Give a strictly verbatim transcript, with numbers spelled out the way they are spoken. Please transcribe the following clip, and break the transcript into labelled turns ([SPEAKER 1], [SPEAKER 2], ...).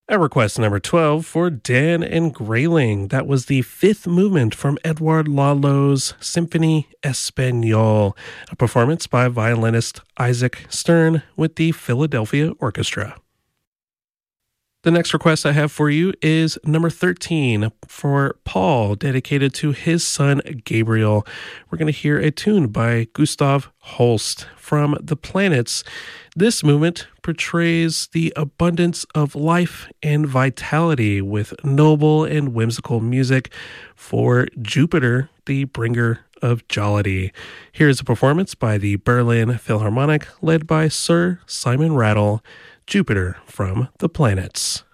[SPEAKER 1] At request number twelve for Dan and Grayling. That was the fifth movement from Edouard Lalo's Symphony Espagnole, a performance by violinist Isaac Stern with the Philadelphia Orchestra. The next request I have for you is number thirteen for Paul, dedicated to his son Gabriel. We're going to hear a tune by Gustav Holst from The Planets. This movement portrays the abundance of life and vitality with noble and whimsical music for Jupiter, the bringer of jollity. Here's a performance by the Berlin Philharmonic, led by Sir Simon Rattle, Jupiter from The Planets.